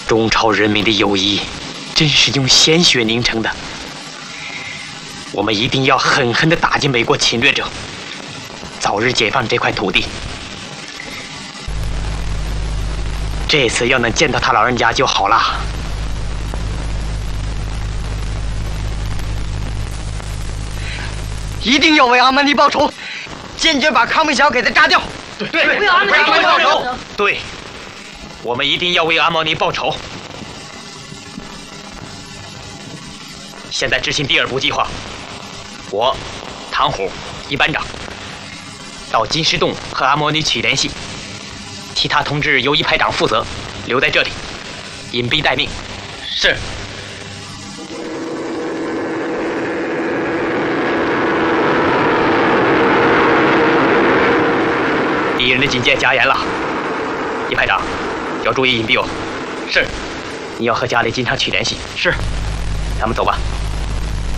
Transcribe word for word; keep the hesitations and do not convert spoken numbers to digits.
中朝人民的友谊，真是用鲜血凝成的。我们一定要狠狠地打击美国侵略者，早日解放这块土地。这次要能见到他老人家就好了。 一定要为阿曼尼报仇，坚决把康明桥给他炸掉。 对对， 为阿曼尼报仇。 对，我们一定要为阿毛尼报仇。现在执行第二步计划，我唐虎一班长到金石洞和阿毛尼取联系，其他同志由一排长负责，留在这里隐蔽待命。 是。 敌人的警戒加严了，一排长要注意隐蔽哦。 是。 你要和家里经常取联系。 是。 咱们走吧。